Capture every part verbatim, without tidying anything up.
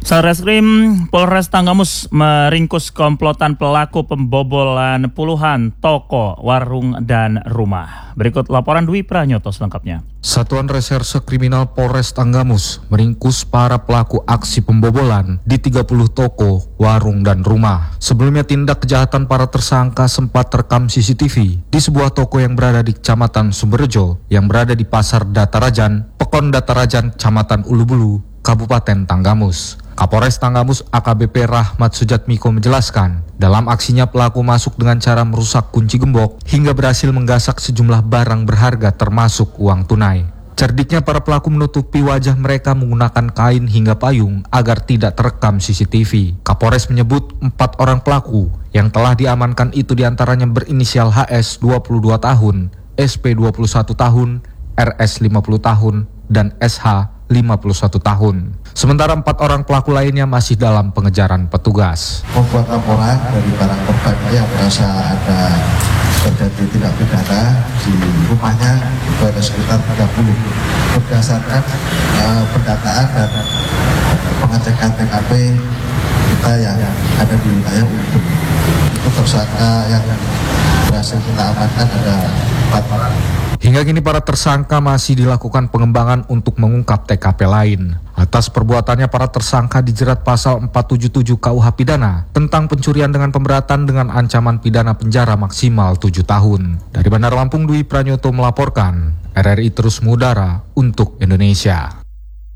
Satreskrim Polres Tanggamus meringkus komplotan pelaku pembobolan puluhan toko, warung, dan rumah. Berikut laporan Dwi Pranyoto selengkapnya. Satuan Reserse Kriminal Polres Tanggamus meringkus para pelaku aksi pembobolan di tiga puluh toko, warung, dan rumah. Sebelumnya tindak kejahatan para tersangka sempat terekam C C T V di sebuah toko yang berada di Kecamatan Sumberjo yang berada di Pasar Datarajan, Pekon Datarajan, Kecamatan Ulubulu, Kabupaten Tanggamus. Kapolres Tanggamus A K B P Rahmat Sujatmiko menjelaskan, dalam aksinya pelaku masuk dengan cara merusak kunci gembok hingga berhasil menggasak sejumlah barang berharga termasuk uang tunai. Cerdiknya para pelaku menutupi wajah mereka menggunakan kain hingga payung agar tidak terekam C C T V. Kapolres menyebut empat orang pelaku yang telah diamankan itu diantaranya berinisial H S dua puluh dua tahun, S P dua puluh satu tahun, R S lima puluh tahun, dan S H lima puluh satu tahun. Sementara empat orang pelaku lainnya masih dalam pengejaran petugas. Membuat laporan dari para korban yang merasa ada terjadi tindak pidana di rumahnya itu ada sekitar tiga puluh. Berdasarkan uh, pendataan dan pengecekan T K P kita yang ada di wilayah Ulubulu, itu tersangka yang berhasil kita amankan ada empat orang. Hingga kini para tersangka masih dilakukan pengembangan untuk mengungkap T K P lain. Atas perbuatannya para tersangka dijerat pasal empat tujuh tujuh K U H Pidana tentang pencurian dengan pemberatan dengan ancaman pidana penjara maksimal tujuh tahun. Dari Bandar Lampung, Dwi Pranyoto melaporkan. R R I terus mengudara untuk Indonesia.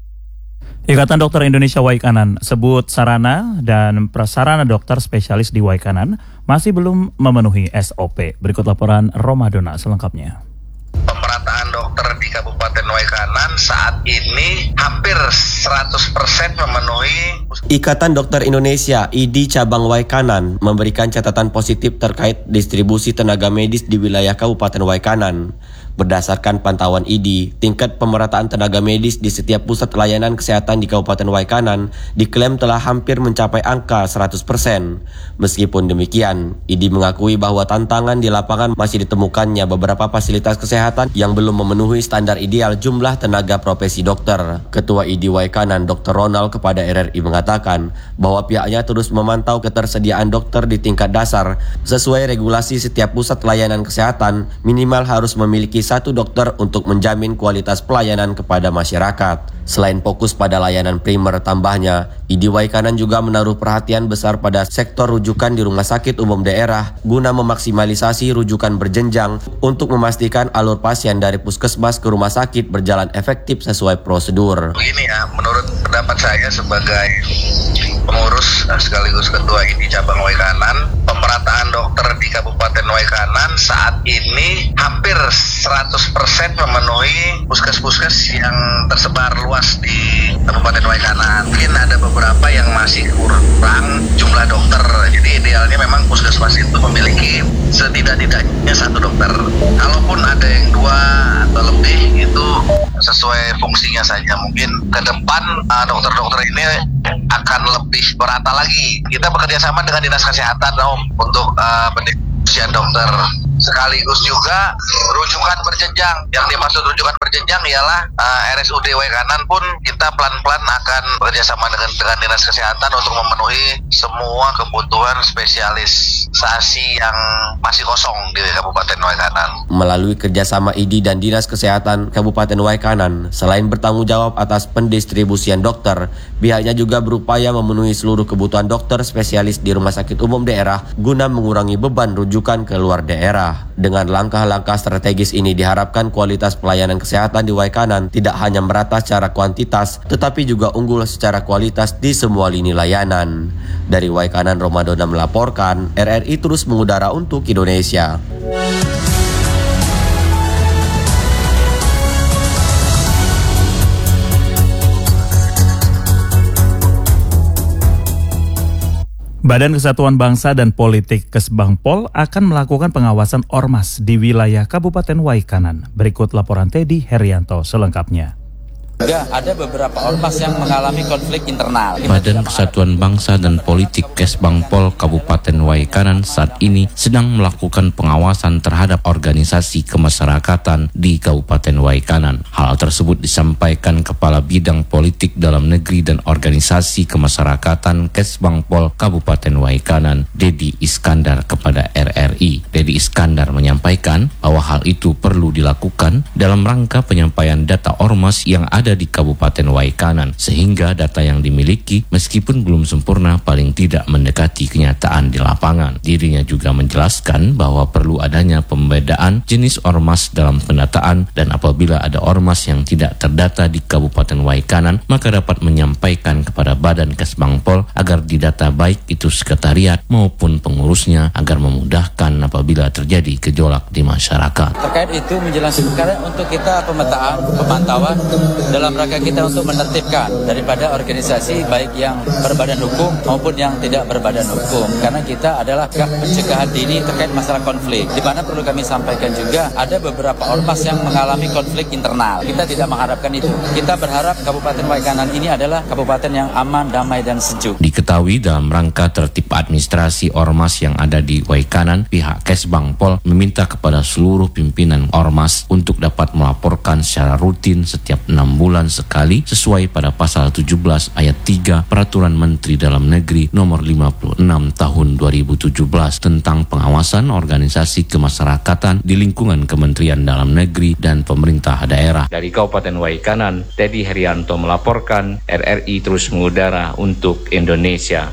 Ikatan Dokter Indonesia Waikanan sebut sarana dan prasarana dokter spesialis di Waikanan masih belum memenuhi S O P. Berikut laporan Romadona selengkapnya. Pemerataan dokter di Kabupaten Waikanan saat ini hampir seratus persen memenuhi. Ikatan Dokter Indonesia I D Cabang Waikanan memberikan catatan positif terkait distribusi tenaga medis di wilayah Kabupaten Waikanan. Berdasarkan pantauan I D, tingkat pemerataan tenaga medis di setiap pusat layanan kesehatan di Kabupaten Waikanan diklaim telah hampir mencapai angka seratus persen. Meskipun demikian, I D mengakui bahwa tantangan di lapangan masih ditemukannya beberapa fasilitas kesehatan yang belum memenuhi standar ideal jumlah tenaga profesi dokter. Ketua I D Waikanan Dokter Ronald kepada R R I mengatakan bahwa pihaknya terus memantau ketersediaan dokter di tingkat dasar. Sesuai regulasi setiap pusat layanan kesehatan minimal harus memiliki satu dokter untuk menjamin kualitas pelayanan kepada masyarakat. Selain fokus pada layanan primer, tambahnya I D Waikanan juga menaruh perhatian besar pada sektor rujukan di rumah sakit umum daerah guna memaksimalisasi rujukan berjenjang untuk memastikan alur pasien dari puskesmas ke rumah sakit berjalan efektif sesuai prosedur. Begini ya, menurut pendapat saya sebagai pengurus sekaligus ketua I D Cabang Waikanan, pemerataan dokter di Kabupaten Waikanan saat ini hampir seratus persen memenuhi puskes-puskes yang tersebar luas di Kabupaten Waikanan. Mungkin ada beberapa yang masih kurang jumlah dokter. Jadi idealnya memang puskesmas itu memiliki setidak-tidaknya satu dokter. Kalaupun ada yang dua atau lebih itu sesuai fungsinya saja. Mungkin ke depan uh, dokter-dokter ini akan lebih berata lagi. Kita bekerja sama dengan Dinas Kesehatan Om untuk uh, pendistribusian dokter. Sekaligus juga rujukan berjenjang. Yang dimaksud rujukan berjenjang ialah uh, R S U D Waikanan pun kita pelan-pelan akan bekerjasama dengan dengan Dinas Kesehatan untuk memenuhi semua kebutuhan spesialisasi yang masih kosong di Kabupaten Waikanan. Melalui kerjasama I D dan Dinas Kesehatan Kabupaten Waikanan, selain bertanggung jawab atas pendistribusian dokter, pihaknya juga berupaya memenuhi seluruh kebutuhan dokter spesialis di rumah sakit umum daerah guna mengurangi beban rujukan ke luar daerah. Dengan langkah-langkah strategis ini diharapkan kualitas pelayanan kesehatan di Waikanan tidak hanya merata secara kuantitas, tetapi juga unggul secara kualitas di semua lini layanan. Dari Waikanan, Romadona melaporkan, R R I terus mengudara untuk Indonesia. Badan Kesatuan Bangsa dan Politik Kesbangpol akan melakukan pengawasan ormas di wilayah Kabupaten Waikanan. Berikut laporan Teddy Herianto selengkapnya. Juga ada beberapa ormas yang mengalami konflik internal. Badan Persatuan Bangsa dan Politik Kesbangpol Kabupaten Waikanan saat ini sedang melakukan pengawasan terhadap organisasi kemasyarakatan di Kabupaten Waikanan. Hal tersebut disampaikan Kepala Bidang Politik Dalam Negeri dan Organisasi Kemasyarakatan Kesbangpol Kabupaten Waikanan, Dedi Iskandar kepada R R I. Dedi Iskandar menyampaikan bahwa hal itu perlu dilakukan dalam rangka penyampaian data ormas yang ada di Kabupaten Waikanan, sehingga data yang dimiliki meskipun belum sempurna paling tidak mendekati kenyataan di lapangan. Dirinya juga menjelaskan bahwa perlu adanya pembedaan jenis ormas dalam pendataan, dan apabila ada ormas yang tidak terdata di Kabupaten Waikanan maka dapat menyampaikan kepada Badan Kesbangpol agar didata baik itu sekretariat maupun pengurusnya agar memudahkan apabila terjadi gejolak di masyarakat. Terkait itu menjelaskan untuk kita pemetaan, pemantauan dalam rangka kita untuk menertibkan daripada organisasi baik yang berbadan hukum maupun yang tidak berbadan hukum, karena kita adalah pencegahan dini terkait masalah konflik, di mana perlu kami sampaikan juga ada beberapa ormas yang mengalami konflik internal. Kita tidak mengharapkan itu. Kita berharap Kabupaten Waikanan ini adalah kabupaten yang aman, damai, dan sejuk. Diketahui dalam rangka tertib administrasi ormas yang ada di Waikanan, pihak Kesbangpol meminta kepada seluruh pimpinan ormas untuk dapat melaporkan secara rutin setiap enam bulan sekali sesuai pada pasal tujuh belas ayat tiga Peraturan Menteri Dalam Negeri nomor lima puluh enam tahun dua ribu tujuh belas tentang pengawasan organisasi kemasyarakatan di lingkungan Kementerian Dalam Negeri dan pemerintah daerah. Dari Kabupaten Waikanan, Teddy Herianto melaporkan, R R I terus mengudara untuk Indonesia.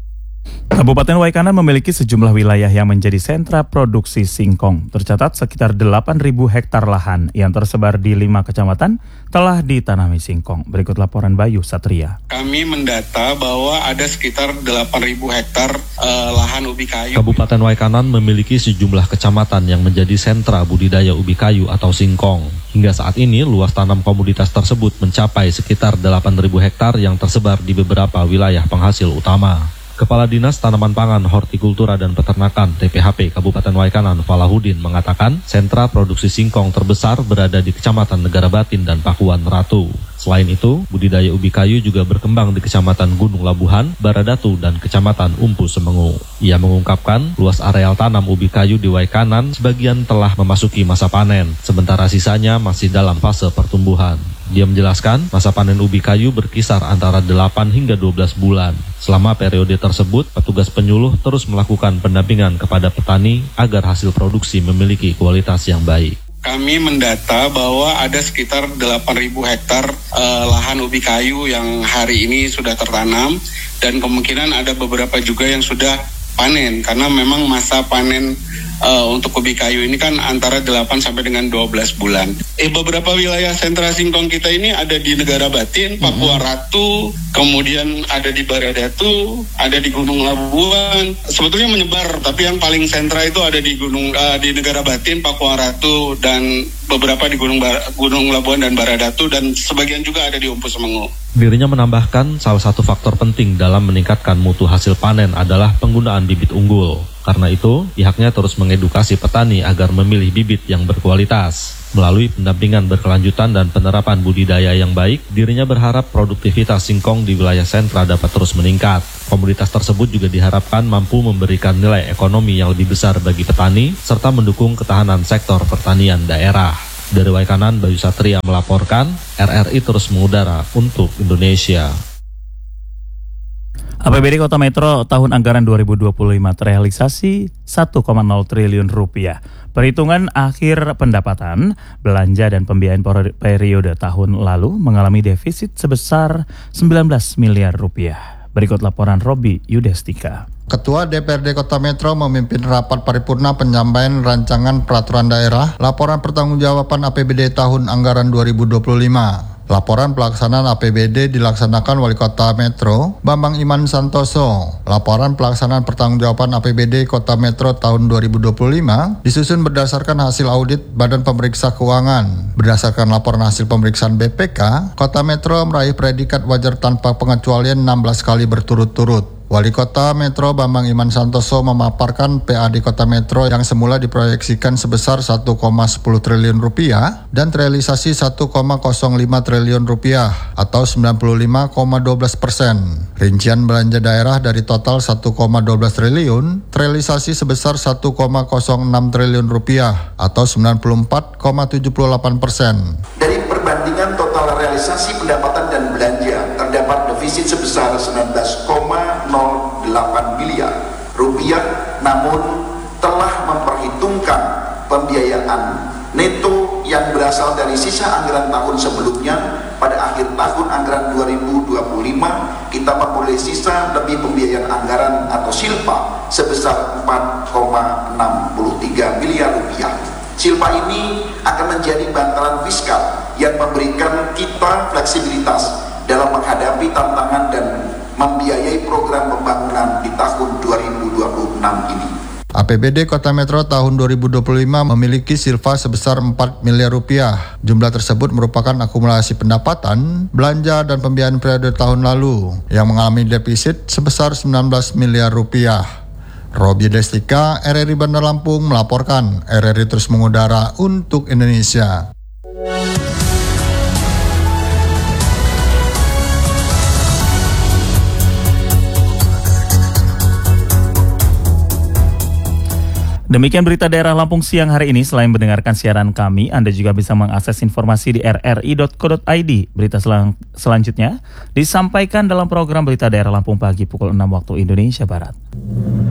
Kabupaten Waikanan memiliki sejumlah wilayah yang menjadi sentra produksi singkong. Tercatat sekitar delapan ribu hektar lahan yang tersebar di lima kecamatan telah ditanami singkong. Berikut laporan Bayu Satria. Kami mendata bahwa ada sekitar delapan ribu hektar uh, lahan ubi kayu. Kabupaten Waikanan memiliki sejumlah kecamatan yang menjadi sentra budidaya ubi kayu atau singkong. Hingga saat ini, luas tanam komoditas tersebut mencapai sekitar delapan ribu hektar yang tersebar di beberapa wilayah penghasil utama. Kepala Dinas Tanaman Pangan, Hortikultura dan Peternakan T P H P Kabupaten Waikanan Falahuddin mengatakan sentra produksi singkong terbesar berada di Kecamatan Negara Batin dan Pakuan Ratu. Selain itu, budidaya ubi kayu juga berkembang di Kecamatan Gunung Labuhan, Baradatu, dan Kecamatan Umpu Semengu. Ia mengungkapkan luas areal tanam ubi kayu di Waikanan sebagian telah memasuki masa panen, sementara sisanya masih dalam fase pertumbuhan. Dia menjelaskan masa panen ubi kayu berkisar antara delapan hingga dua belas bulan. Selama periode tersebut, petugas penyuluh terus melakukan pendampingan kepada petani agar hasil produksi memiliki kualitas yang baik. Kami mendata bahwa ada sekitar delapan ribu hektar uh, lahan ubi kayu yang hari ini sudah tertanam, dan kemungkinan ada beberapa juga yang sudah panen, karena memang masa panen Uh, untuk ubi kayu ini kan antara delapan sampai dengan dua belas bulan. Eh beberapa wilayah sentra singkong kita ini ada di Negara Batin, Papua Ratu, kemudian ada di Baradatu, ada di Gunung Labuan. Sebetulnya menyebar, tapi yang paling sentra itu ada di Gunung uh, di Negara Batin, Papua Ratu, dan beberapa di Gunung Bar- Gunung Labuan dan Baradatu, dan sebagian juga ada di Umpu Semengu. Dirinya menambahkan salah satu faktor penting dalam meningkatkan mutu hasil panen adalah penggunaan bibit unggul. Karena itu, pihaknya terus mengedukasi petani agar memilih bibit yang berkualitas. Melalui pendampingan berkelanjutan dan penerapan budidaya yang baik, dirinya berharap produktivitas singkong di wilayah sentra dapat terus meningkat. Komoditas tersebut juga diharapkan mampu memberikan nilai ekonomi yang lebih besar bagi petani, serta mendukung ketahanan sektor pertanian daerah. Dari Waikanan, Bayu Satria melaporkan, R R I terus mengudara untuk Indonesia. A P B D Kota Metro tahun anggaran dua ribu dua puluh lima terrealisasi satu koma nol triliun rupiah. Perhitungan akhir pendapatan, belanja dan pembiayaan periode tahun lalu mengalami defisit sebesar sembilan belas miliar rupiah. Berikut laporan Robi Yudestika. Ketua D P R D Kota Metro memimpin rapat paripurna penyampaian rancangan peraturan daerah, laporan pertanggungjawaban A P B D tahun anggaran dua ribu dua puluh lima. Laporan pelaksanaan A P B D dilaksanakan Wali Kota Metro, Bambang Iman Santoso. Laporan pelaksanaan pertanggungjawaban A P B D Kota Metro tahun dua ribu dua puluh lima disusun berdasarkan hasil audit Badan Pemeriksa Keuangan. Berdasarkan laporan hasil pemeriksaan B P K, Kota Metro meraih predikat wajar tanpa pengecualian enam belas kali berturut-turut. Wali Kota Metro Bambang Iman Santoso memaparkan P A D Kota Metro yang semula diproyeksikan sebesar satu koma sepuluh triliun rupiah dan terrealisasi satu koma nol lima triliun rupiah atau sembilan puluh lima koma satu dua persen. Rincian belanja daerah dari total satu koma satu dua triliun, terrealisasi sebesar satu koma nol enam triliun rupiah atau sembilan puluh empat koma tujuh delapan persen. Dari perbandingan total realisasi pendapatan dan belanja, terdapat defisit sebesar sembilan belas koma nol delapan miliar rupiah, namun telah memperhitungkan pembiayaan neto yang berasal dari sisa anggaran tahun sebelumnya. Pada akhir tahun anggaran dua ribu dua puluh lima, kita memperoleh sisa lebih pembiayaan anggaran atau silpa sebesar empat koma enam tiga miliar rupiah. Silpa ini akan menjadi bantalan fiskal yang memberikan kita fleksibilitas dalam menghadapi tantangan dan membiayai program pembangunan di tahun dua ribu dua puluh enam ini. A P B D Kota Metro tahun dua ribu dua puluh lima memiliki silpa sebesar empat miliar rupiah. Jumlah tersebut merupakan akumulasi pendapatan, belanja, dan pembiayaan periode tahun lalu yang mengalami defisit sebesar sembilan belas miliar rupiah. Robi Destika, R R I Bandar Lampung melaporkan. R R I terus mengudara untuk Indonesia. Demikian berita daerah Lampung siang hari ini. Selain mendengarkan siaran kami, Anda juga bisa mengakses informasi di r r i dot co dot i d. Berita selang, selanjutnya disampaikan dalam program Berita Daerah Lampung pagi pukul enam waktu Indonesia Barat.